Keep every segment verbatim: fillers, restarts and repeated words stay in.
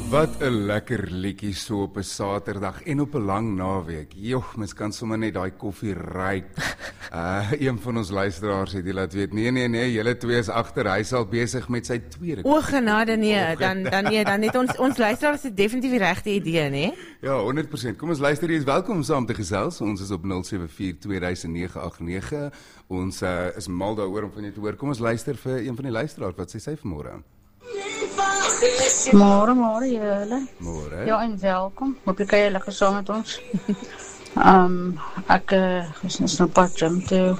Wat 'n lekker liedjie so op 'n Saterdag en op 'n lang naweek. Joh, mens kan sommer net daai koffie ruik. Uh, een van ons luisteraars het jy laat weet, nee nee nee, julle twee is agter, hy is al besig met sy tweede O genade nee, dan dan nee, dan het ons ons luisteraars het definitief die regte idee, né? Ja, honderd persent. Kom ons luister, jy is welkom om saam te gesels. Ons is op nul sewe vier twee nege agt nege. Ons uh, is mal daaroor om van jou te hoor. Kom ons luister vir een van die luisteraars. Wat sê sy vanmôre? Môre, môre julle. Môre. Ja, en welkom. Hoop jy kan jy lekker saam met ons. um, ek uh, is net nou pad gym toe.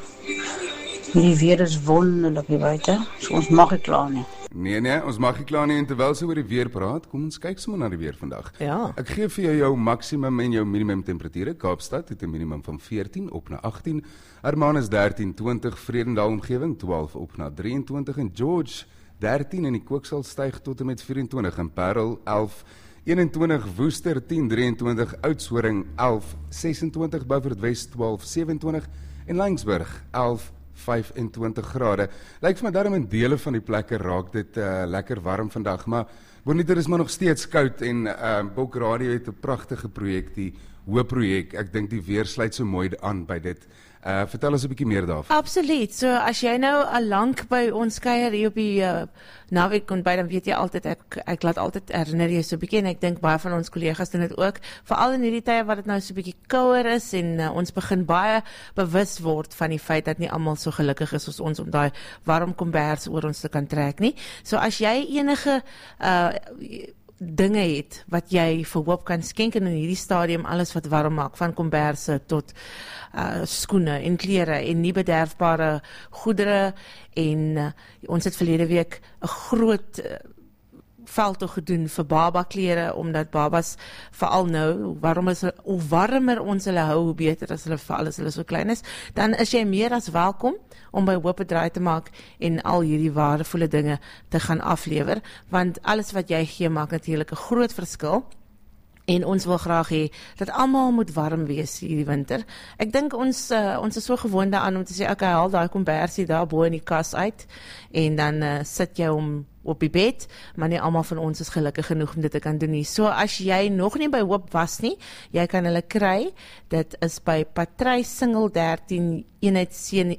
Die weer is wonderlik, jy weet hè. So ons mag nie klaar nie. Nee nee, ons mag nie klaar nie en terwyl sy oor die weer praat, kom ons kyk sommer na die weer vandag. Ja. Ek gee vir jou jou maksimum en jou minimum temperature. Kaapstad het 'n minimum van veertien op na agtien. Hermanus dertien twintig, Vredendal omgewing twaalf op na drieëntwintig en George dertien en die kook sal styg tot en met vyf-en-twintig en Parel elf, eenentwintig, Woester tien, drieëntwintig, Oudtshoorn elf, ses-en-twintig, Beaufort West twaalf, sewe-en-twintig en Laingsburg elf, vyf-en-twintig grade. Lyk vir my daarom in dele van die plekke raak dit uh, lekker warm vandag, maar Bonita is maar nog steeds koud en uh, Bok Radio het 'n pragtige projek, die hoë projek. Ek dink die weer sluit so mooi aan by dit. Uh, vertel ons 'n bietjie meer daarvan. Absoluut. So as jy nou al lank by ons kuier hier op die uh, naweek kon by, dan weet jy altyd ek ek laat altyd herinner jy so 'n bietjie en ek dink baie van ons kollegas doen dit ook, veral in hierdie tye wat dit nou so 'n bietjie kouer is en uh, ons begin baie bewus word van die feit dat nie almal so gelukkig is soos ons om daai warm kombers oor ons te kan trek nie. So as jy enige uh, dinge het wat jy vir hoop kan skenk in hierdie stadium, alles wat warm maak, van komberse tot uh, skoene en klere en nie bederfbare goedere en uh, ons het verlede week 'n groot uh, veldtog gedoen vir baba klere, omdat babas veral nou, hoe warmer, is, hoe warmer ons hulle hou, hoe beter as hulle veral as hulle so klein is, dan is jy meer as welkom om by Hoop 'n draai te maak en al hierdie waardevolle dinge te gaan aflewer, want alles wat jy gee maak natuurlik 'n groot verskil. En ons wil graag hê dat almal moet warm wees hierdie winter. Ek dink ons uh, ons is so gewoond daaraan om te sê, okay, haal daai kombersie daar bo in die kas uit en dan uh, sit jy hom op die bed, maar nie almal van ons is gelukkig genoeg om dit te kan doen nie. So as jy nog nie by Hoop was nie, jy kan hulle kry. Dit is by Patrys Singel dertien, eenheid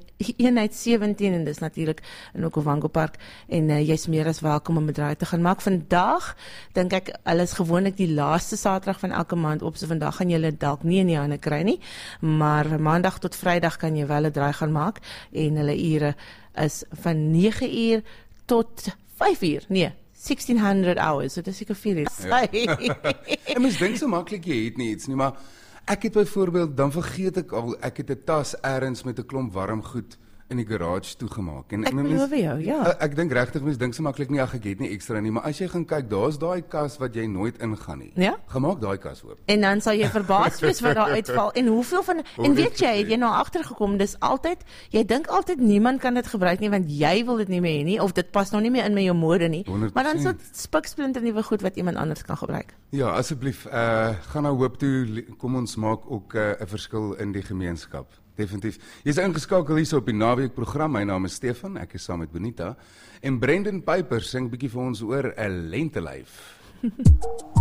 sewentien en dis natuurlik in Okavango Park en uh, jy's meer as welkom om 'n draai te gaan maak. Vandag dink ek hulle is gewoonlik die laaste Saterdag van elke maand op, so vandag gaan jy dalk nie in die hande kry nie, maar Maandag tot Vrydag kan jy wel 'n draai gaan maak en hulle ure is van nege uur tot vyf uur, nee, sixteen hundred hours, so dis seker vier uur. Ja. En mens dink so maklik jy het nie iets nie, maar ek het byvoorbeeld, dan vergeet ek al, ek het 'n tas ergens met 'n klomp warm goed in die garage toegemaak. En ek beloof jou, ja. Ek, ek dink regtig mens dink so maklik nie, ag ek het nie ekstra nie, maar as jy gaan kyk, daar's daai kas wat jy nooit ingaan nie. Ja? Gemaak daai kas oop. En dan sal jy verbaas wees wat daar uitval en hoeveel van en weet jy, het jy nou agtergekom, dis altyd, jy dink altyd niemand kan dit gebruik nie want jy wil dit nie meer hê nie of dit pas nou nie meer in met jou mode nie. honderd persent. Maar dan is dit spiksplinter nuwe goed wat iemand anders kan gebruik. Ja, asseblief, uh, gaan nou Hoop toe, kom ons maak ook 'n uh, verskil in die gemeenskap. Definitief. Jy is ingeskakel hier op die naweek program. My naam is Stefan, ek is saam met Bonita en Brendan Piper sing bietjie vir ons oor 'n lentelyf.